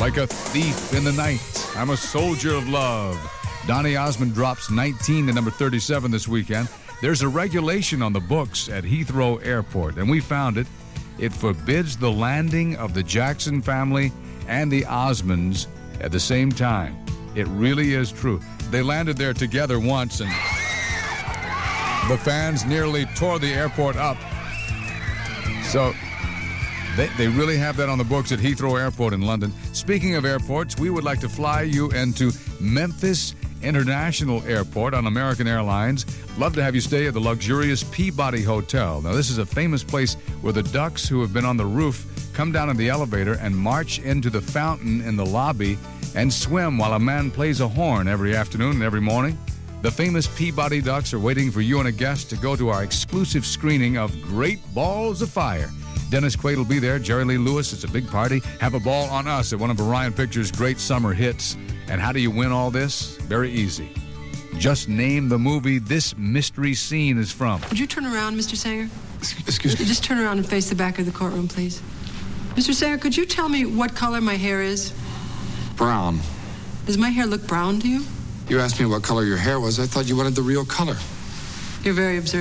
Like a thief in the night, I'm a soldier of love. Donny Osmond drops 19 to number 37 this weekend. There's a regulation on the books at Heathrow Airport, and we found it. It forbids the landing of the Jackson family and the Osmonds at the same time. It really is true. They landed there together once, and the fans nearly tore the airport up. So they really have that on the books at Heathrow Airport in London. Speaking of airports, we would like to fly you into Memphis International Airport on American Airlines. Love to have you stay at the luxurious Peabody Hotel. Now, this is a famous place where the ducks who have been on the roof come down in the elevator and march into the fountain in the lobby and swim while a man plays a horn every afternoon and every morning. The famous Peabody Ducks are waiting for you and a guest to go to our exclusive screening of Great Balls of Fire. Dennis Quaid will be there. Jerry Lee Lewis. It's a big party. Have a ball on us at one of Orion Pictures' great summer hits. And how do you win all this? Very easy. Just name the movie this mystery scene is from. Would you turn around, Mr. Sanger? Excuse me? Just turn around and face the back of the courtroom, please. Mr. Sanger, could you tell me what color my hair is? Brown. Does my hair look brown to you? You asked me what color your hair was. I thought you wanted the real color. You're very observant.